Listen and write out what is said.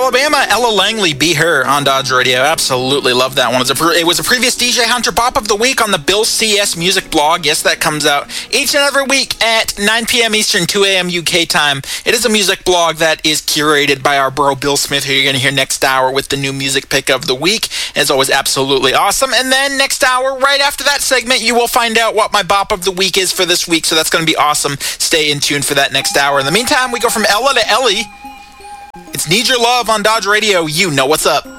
Alabama, Ella Langley, Be Her on Dodge Radio. Absolutely love that one. It was a previous DJ Hunter Bop of the Week on the Bill CS Music blog. Yes, that comes out each and every week at 9 p.m. Eastern, 2 a.m. UK time. It is a music blog that is curated by our bro Bill Smith, who you're going to hear next hour with the new music pick of the week. It's always absolutely awesome. And then next hour, right after that segment, you will find out what my Bop of the Week is for this week. So that's going to be awesome. Stay in tune for that next hour. In the meantime, we go from Ella to Ellie. It's Need Your Love on Dodge Radio. You know what's up.